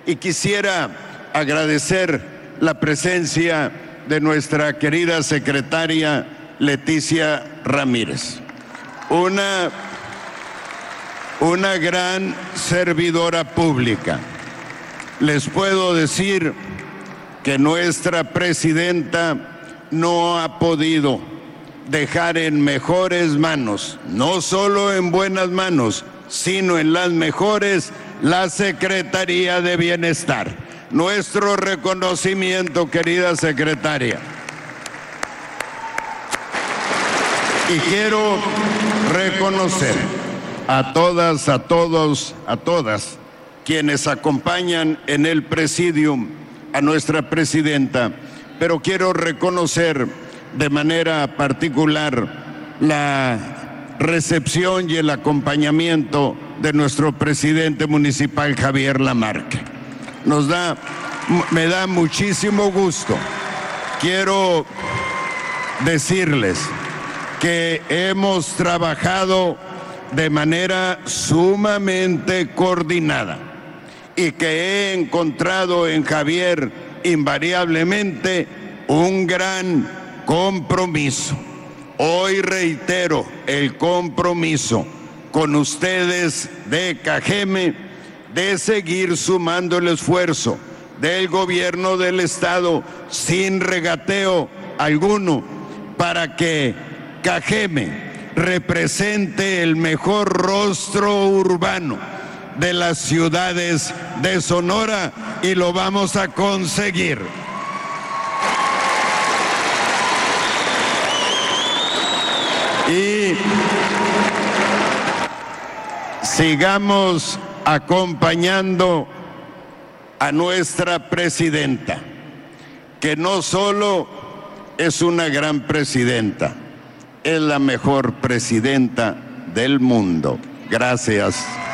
Y quisiera agradecer la presencia de nuestra querida secretaria Leticia Ramírez, una gran servidora pública. Les puedo decir que nuestra presidenta no ha podido dejar en mejores manos, no solo en buenas manos, sino en las mejores, la Secretaría de Bienestar. Nuestro reconocimiento, querida secretaria. Y quiero reconocer a todas, a todos, a todas quienes acompañan en el presidium a nuestra presidenta, pero quiero reconocer de manera particular la recepción y el acompañamiento de nuestro presidente municipal, Javier Lamarque. Me da muchísimo gusto. Quiero decirles que hemos trabajado de manera sumamente coordinada y que he encontrado en Javier invariablemente un gran compromiso. Hoy reitero el compromiso con ustedes de Cajeme de seguir sumando el esfuerzo del gobierno del estado sin regateo alguno para que Cajeme represente el mejor rostro urbano de las ciudades de Sonora, y lo vamos a conseguir. Y sigamos acompañando a nuestra presidenta, que no solo es una gran presidenta, es la mejor presidenta del mundo. Gracias.